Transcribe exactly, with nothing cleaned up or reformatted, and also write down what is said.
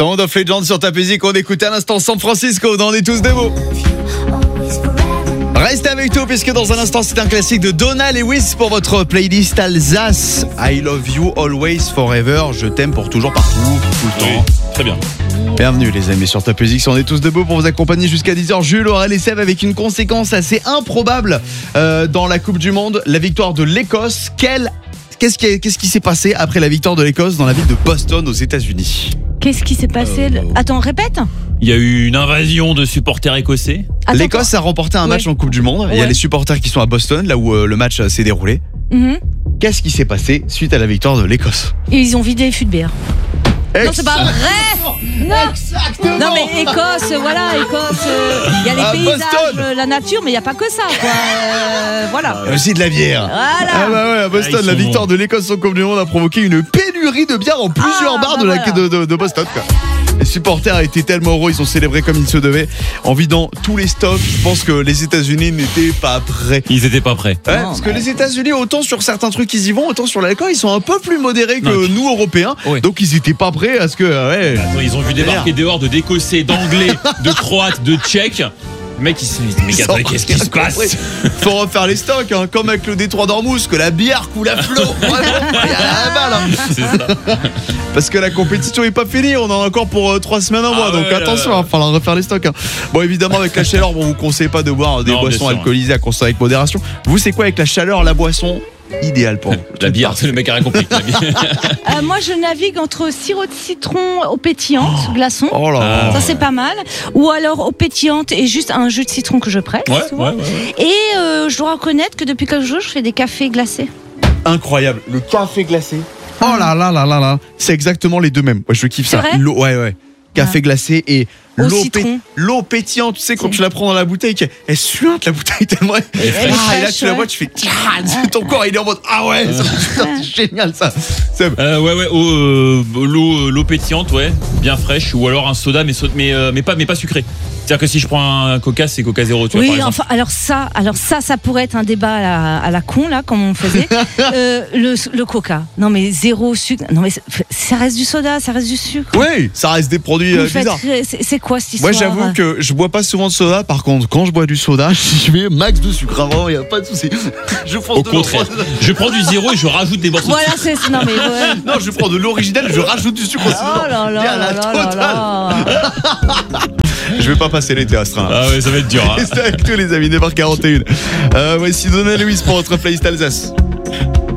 Sound of Legend sur ta musique, on écoute à l'instant San Francisco dans On est tous des mots. Restez avec nous puisque dans un instant c'est un classique de Donna Lewis pour votre playlist Alsace. I love you always forever, je t'aime pour toujours partout, tout le temps. Oui, très bien. Bienvenue les amis sur Top Music, on est tous debout pour vous accompagner jusqu'à dix heures. Jules, Aurel et Seb avec une conséquence assez improbable euh, dans la Coupe du Monde, la victoire de l'Écosse. Quelle... Qu'est-ce qui, qu'est-ce qui s'est passé après la victoire de l'Écosse dans la ville de Boston aux États-Unis? Qu'est-ce qui s'est passé Euh, Attends, répète. Il y a eu une invasion de supporters écossais. Attends, L'Écosse a remporté un match Ouais. en Coupe du Monde. Il y a Ouais. les supporters qui sont à Boston, là où euh, le match euh, s'est déroulé. Mhm. Qu'est-ce qui s'est passé suite à la victoire de l'Écosse? Et ils ont vidé les fûts de bière. Non, c'est pas vrai. Non. Exactement. Non mais Écosse, voilà, Écosse, euh, il y a les À paysages, Boston. euh, la nature, mais il n'y a pas que ça, quoi. Euh, voilà. Aussi de la bière. Voilà. Ah bah ouais, à Boston, Ah, ils la sont victoire de l'Écosse en Coupe du Monde a provoqué une pénurie de bière en plusieurs Ah, bars bah de, la, voilà. de, de, de Boston, quoi. Les supporters étaient tellement heureux, ils ont célébré comme il se devait, en vidant tous les stocks. Je pense que les États-Unis n'étaient pas prêts. Ils étaient pas prêts. Ouais, Non, parce mais- que les États-Unis, autant sur certains trucs ils y vont, autant sur l'alcool ils sont un peu plus modérés que Non, nous Européens. Ouais. Donc ils étaient pas prêts à ce que ouais. Attends, ils ont vu débarquer des hordes d'Écossais, d'Anglais, de Croates, de Tchèques. Le mec, il se dit, mais Ils attendez, ont qu'est-ce qui se rien compris. passe? Faut refaire les stocks, hein, comme avec le détroit d'Ormuz, que la bière coule à flot. Vraiment, il y a la balle, hein. C'est ça. Parce que la compétition est pas finie, on en a encore pour euh, trois semaines, un mois, Ah donc ouais, attention, là, là. il va falloir refaire les stocks, hein. Bon, évidemment, avec la chaleur, bon, vous conseille pas de boire des Non, bien boissons sûr. alcoolisées à consommer avec modération. Vous, c'est quoi avec la chaleur, la boisson idéale pour vous? La bière, le mec a rien compris. La bière. Euh, moi, je navigue entre sirop de citron aux pétillantes, glaçons. Oh là là. Ah. Ça c'est pas mal. Ou alors aux pétillantes et juste un jus de citron que je presse. Ouais, souvent. ouais, ouais. Et euh, je dois reconnaître que depuis quelques jours, je fais des cafés glacés. Incroyable, le café glacé. Oh là là là là là, c'est exactement les deux mêmes. Ouais, je kiffe C'est ça. vrai L'eau, ouais ouais. Café Ah. glacé et Au l'eau, citron. l'eau pétillante, tu sais, quand C'est- tu la prends dans la bouteille, qu'elle- elle suinte la bouteille tellement. est Ah, fraîche. et là fraîche, tu la ouais. vois, tu fais tiens, ton corps il est en mode ah ouais, ça- putain, c'est génial ça. Seb. Euh, ouais, ouais, oh, euh, l'eau, l'eau pétillante, ouais, bien fraîche, ou alors un soda, mais, so- mais, euh, mais, pas, mais pas sucré. C'est-à-dire que si je prends un coca, c'est coca zéro, tu vois, par Oui, exemple. enfin, alors ça, alors ça, ça pourrait être un débat à la, à la con là, comme on faisait. Euh, le, le coca, non mais zéro sucre, non mais c'est- ça reste du soda, ça reste du sucre. Oui, ça reste des produits euh, Vous faites- bizarres. c'est c'est quoi cette histoire Moi j'avoue que je bois pas souvent de soda, par contre quand je bois du soda, je mets max de sucre avant, il y a pas de souci. Je prends Au de l'eau. contraire, je prends du zéro et je rajoute des morceaux de Voilà, sucre. c'est non mais ouais. Non, je prends de l'original, je rajoute du sucre aussi. Oh là là Bien, là la là là totale. là. Je vais pas passer l'été à ce train. Ah ouais, ça va être dur. Hein. Restez avec nous les amis, neuf heures quarante et un. Euh, voici Donna Lewis pour votre playlist Alsace.